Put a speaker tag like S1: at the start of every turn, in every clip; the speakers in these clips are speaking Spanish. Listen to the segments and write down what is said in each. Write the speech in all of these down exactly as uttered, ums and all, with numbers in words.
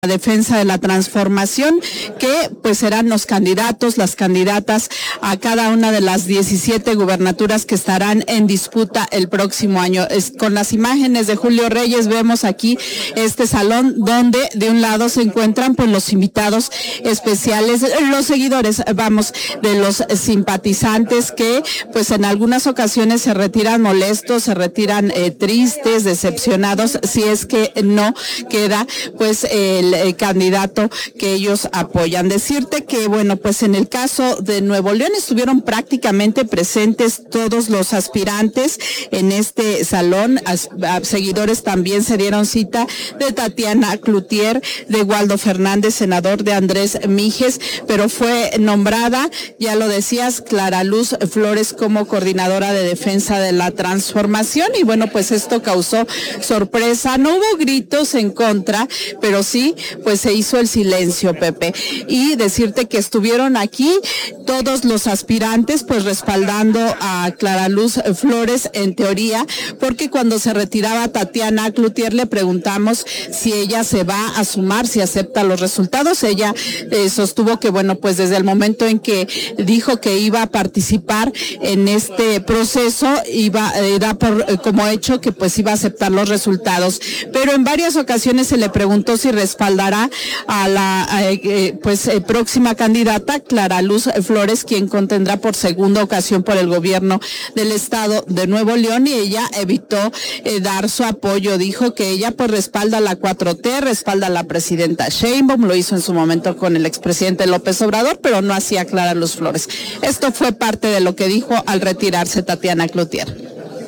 S1: Defensa de la Transformación, que pues serán los candidatos, las candidatas a cada una de las diecisiete gubernaturas que estarán en disputa el próximo año. Es, con las imágenes de Julio Reyes vemos aquí este salón donde de un lado se encuentran pues los invitados especiales, los seguidores, vamos, de los simpatizantes que pues en algunas ocasiones se retiran molestos, se retiran eh, tristes, decepcionados, si es que no queda pues el El candidato que ellos apoyan. Decirte que, bueno, pues en el caso de Nuevo León estuvieron prácticamente presentes todos los aspirantes en este salón. As, a, seguidores también se dieron cita de Tatiana Cloutier, de Waldo Fernández, senador, de Andrés Mijes, pero fue nombrada, ya lo decías, Clara Luz Flores como coordinadora de defensa de la transformación, y bueno, pues esto causó sorpresa. No hubo gritos en contra, pero sí pues se hizo el silencio, Pepe, y decirte que estuvieron aquí todos los aspirantes pues respaldando a Clara Luz Flores en teoría, porque cuando se retiraba Tatiana Cloutier le preguntamos si ella se va a sumar, si acepta los resultados. Ella eh, sostuvo que bueno, pues desde el momento en que dijo que iba a participar en este proceso, iba era por, eh, como hecho que pues iba a aceptar los resultados, pero en varias ocasiones se le preguntó si respaldará a la eh, pues eh, próxima candidata Clara Luz Flores, quien contendrá por segunda ocasión por el gobierno del estado de Nuevo León, y ella evitó eh, dar su apoyo. Dijo que ella pues respalda a la cuatro T, respalda a la presidenta Sheinbaum, lo hizo en su momento con el expresidente López Obrador, pero no hacía Clara Luz Flores. Esto fue parte de lo que dijo al retirarse Tatiana Cloutier.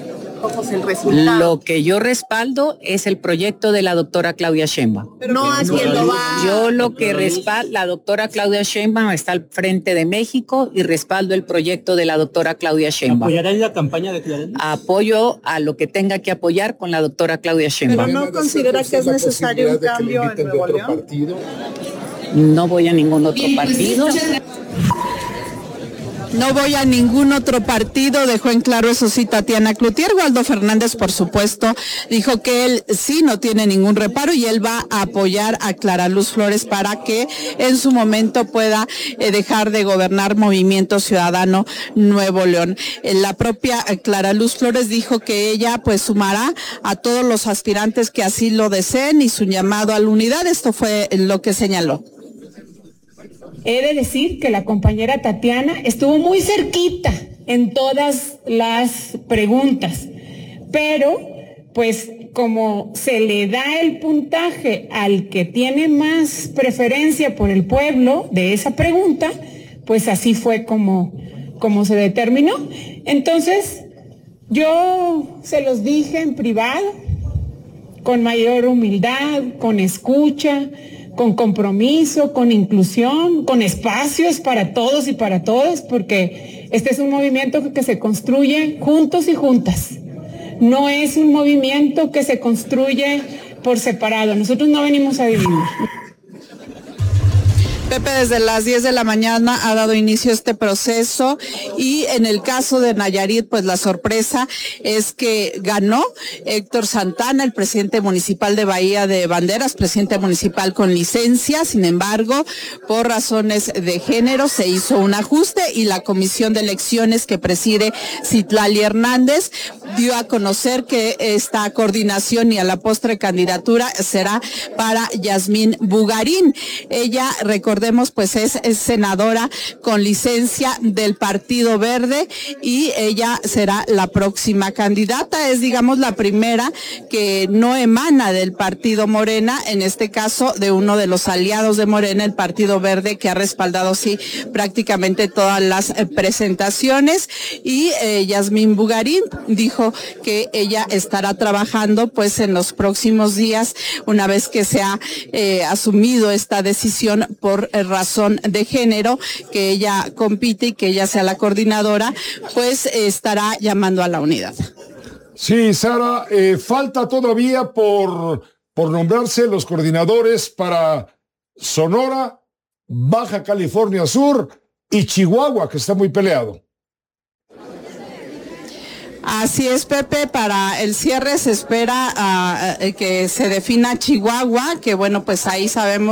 S2: El resultado.
S3: Lo que yo respaldo es el proyecto de la doctora Claudia Sheinbaum.
S2: Pero no a quien lo va.
S3: Yo lo que respaldo, la doctora Claudia Sheinbaum está al frente de México y respaldo el proyecto de la doctora Claudia Sheinbaum.
S4: ¿Apoyará en la campaña de Claudia?
S3: Apoyo a lo que tenga que apoyar con la doctora Claudia Sheinbaum.
S2: ¿Pero no considera que es necesario un cambio en Nuevo León?
S3: No voy a ningún otro partido.
S1: No voy a ningún otro partido, dejó en claro eso sí Tatiana Cloutier. Waldo Fernández, por supuesto, dijo que él sí no tiene ningún reparo y él va a apoyar a Clara Luz Flores para que en su momento pueda eh, dejar de gobernar Movimiento Ciudadano Nuevo León. Eh, la propia eh, Clara Luz Flores dijo que ella pues sumará a todos los aspirantes que así lo deseen y su llamado a la unidad. Esto fue lo que señaló.
S5: He de decir que la compañera Tatiana estuvo muy cerquita en todas las preguntas, pero pues como se le da el puntaje al que tiene más preferencia por el pueblo de esa pregunta, pues así fue como, como se determinó. Entonces, yo se los dije en privado, con mayor humildad, con escucha, con compromiso, con inclusión, con espacios para todos y para todas, porque este es un movimiento que se construye juntos y juntas. No es un movimiento que se construye por separado. Nosotros no venimos a dividir.
S1: Pepe, desde las diez de la mañana ha dado inicio a este proceso y en el caso de Nayarit, pues la sorpresa es que ganó Héctor Santana, el presidente municipal de Bahía de Banderas, presidente municipal con licencia. Sin embargo, por razones de género se hizo un ajuste y la comisión de elecciones que preside Citlali Hernández dio a conocer que esta coordinación y a la postre candidatura será para Yasmín Bugarín. Ella, recordemos, pues es, es senadora con licencia del Partido Verde y ella será la próxima candidata. Es, digamos, la primera que no emana del Partido Morena, en este caso de uno de los aliados de Morena, el Partido Verde, que ha respaldado sí prácticamente todas las eh, presentaciones. Y eh, Yasmín Bugarín dijo que ella estará trabajando pues en los próximos días, una vez que se ha eh, asumido esta decisión por razón de género, que ella compite y que ella sea la coordinadora, pues eh, estará llamando a la unidad.
S6: Sí, Sara, eh, falta todavía por, por nombrarse los coordinadores para Sonora, Baja California Sur y Chihuahua, que está muy peleado.
S1: Así es, Pepe, para el cierre se espera uh, que se defina Chihuahua, que bueno, pues ahí sabemos